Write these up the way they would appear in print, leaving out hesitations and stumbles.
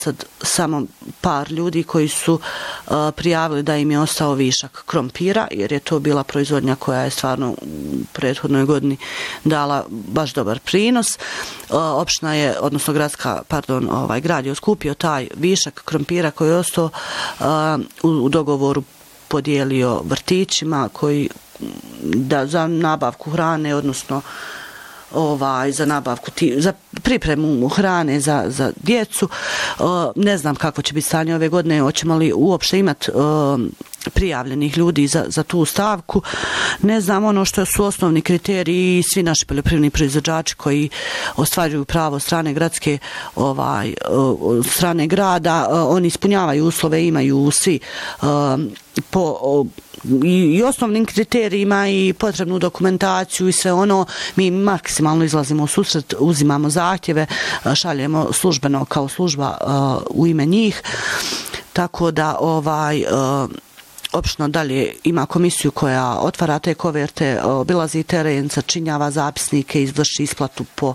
sad samo par ljudi koji su prijavili da im je ostao višak krompira, jer je to bila proizvodnja koja je stvarno u prethodnoj godini dala baš dobar prinos. Opština je, odnosno grad je oskupio taj višak krompira koji je ostao u dogovoru podijelio vrtićima koji za nabavku hrane, odnosno za nabavku, za pripremu hrane za djecu. Ne znam kako će biti stanje ove godine, hoćemo li uopšte imati prijavljenih ljudi za tu stavku. Ne znam, ono što su osnovni kriteriji i svi naši poljoprivredni proizvođači koji ostvaruju pravo strane gradske strane grada, oni ispunjavaju uslove, imaju svi po i osnovnim kriterijima i potrebnu dokumentaciju i sve ono. Mi maksimalno izlazimo u susret, uzimamo zahtjeve, šaljemo službeno kao služba u ime njih, tako da opština dalje ima komisiju koja otvara te koverte, obilazi teren, sačinjava zapisnike, izvrši isplatu po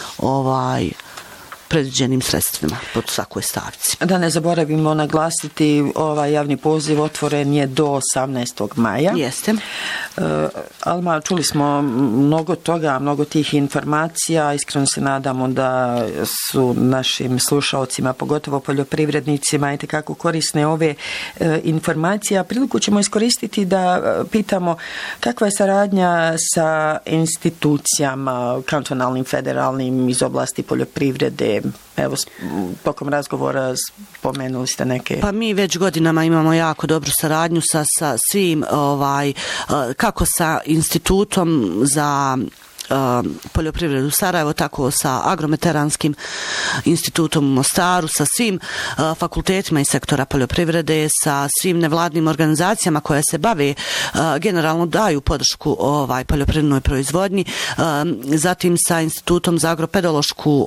predviđenim sredstvima pod svakoj stavci. Da ne zaboravimo naglasiti, ovaj javni poziv otvoren je do 18. maja. Jeste. Alma, čuli smo mnogo toga, mnogo tih informacija. Iskreno se nadamo da su našim slušalcima, pogotovo poljoprivrednicima, itekako korisne ove informacije. A priliku ćemo iskoristiti da pitamo kakva je saradnja sa institucijama kantonalnim, federalnim iz oblasti poljoprivrede. Evo, tokom razgovora spomenuli ste neke... Pa mi već godinama imamo jako dobru saradnju sa svim, kako sa institutom za poljoprivredu Sarajevo, tako sa agrometeranskim institutom u Mostaru, sa svim fakultetima iz sektora poljoprivrede, sa svim nevladnim organizacijama koje se bave, generalno daju podršku poljoprivrednoj proizvodnji, zatim sa institutom za agropedološku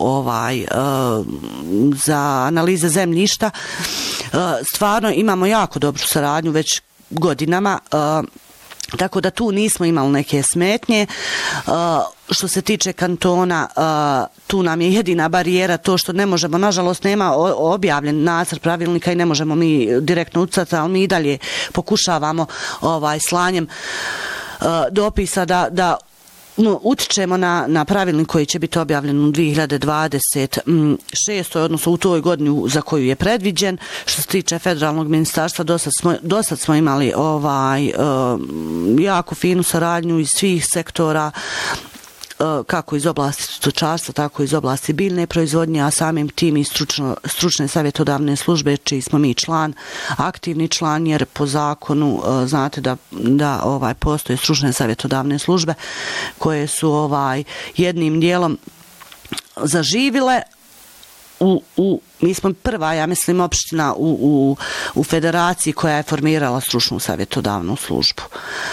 za analize zemljišta. Stvarno imamo jako dobru saradnju već godinama, tako da tu nismo imali neke smetnje. Što se tiče kantona, tu nam je jedina barijera to što ne možemo, nažalost nema objavljen nacrt pravilnika i ne možemo mi direktno ucati, ali mi i dalje pokušavamo slanjem dopisa da utičemo na pravilnik koji će biti objavljen u 2026. odnosno u toj godini za koju je predviđen. Što se tiče federalnog ministarstva, dosad smo imali jako finu saradnju iz svih sektora, kako iz oblasti stočarstva, tako iz oblasti biljne proizvodnje, a samim tim i stručne savjetodavne službe, čiji smo mi član, aktivni član, jer po zakonu znate da postoje stručne savjetodavne službe koje su jednim dijelom zaživile. Mi smo prva, ja mislim, opština u federaciji koja je formirala stručnu savjetodavnu službu.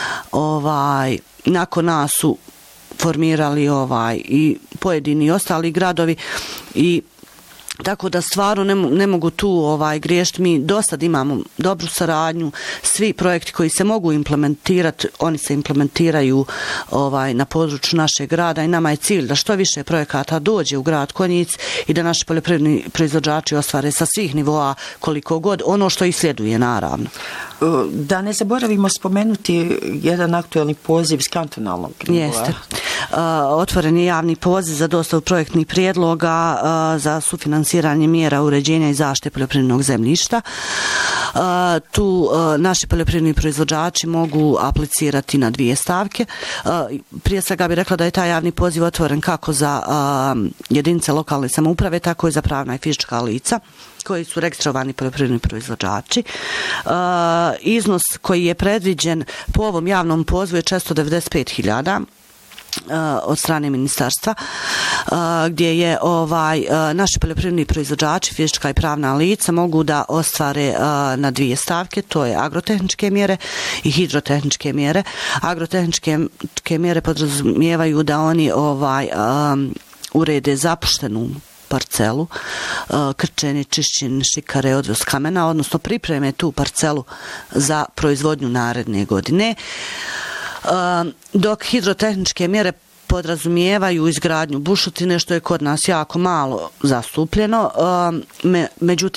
Nakon nas su formirali i pojedini ostali gradovi, i tako da stvarno ne mogu tu griješiti. Mi dosad imamo dobru saradnju, svi projekti koji se mogu implementirati, oni se implementiraju na području našeg grada i nama je cilj da što više projekata dođe u grad Konjic i da naši poljoprivredni proizvođači ostvare sa svih nivoa koliko god, ono što i sljeduje naravno. Da ne zaboravimo spomenuti jedan aktuelni poziv s kantonalnog nivoa. Jeste. Otvoren je javni poziv za dostavu projektnih prijedloga za sufinansiranje mjera uređenja i zaštite poljoprivrednog zemljišta. Tu naši poljoprivredni proizvođači mogu aplicirati na 2 stavke. Prije svega bih rekla da je taj javni poziv otvoren kako za jedinice lokalne samouprave, tako i za pravna i fizička lica koji su registrovani poljoprivredni proizvođači. Iznos koji je predviđen po ovom javnom pozivu je 495.000 od strane ministarstva, gdje je naši poljoprivredni proizvođači, fizička i pravna lica, mogu da ostvare na 2 stavke, to je agrotehničke mjere i hidrotehničke mjere. Agrotehničke mjere podrazumijevaju da oni urede zapuštenu parcelu, krčenje, čišćenje, šikare, odvoz kamena, odnosno pripreme tu parcelu za proizvodnju naredne godine. Dok hidrotehničke mjere podrazumijevaju izgradnju bušotine, što je kod nas jako malo zastupljeno. Međutim,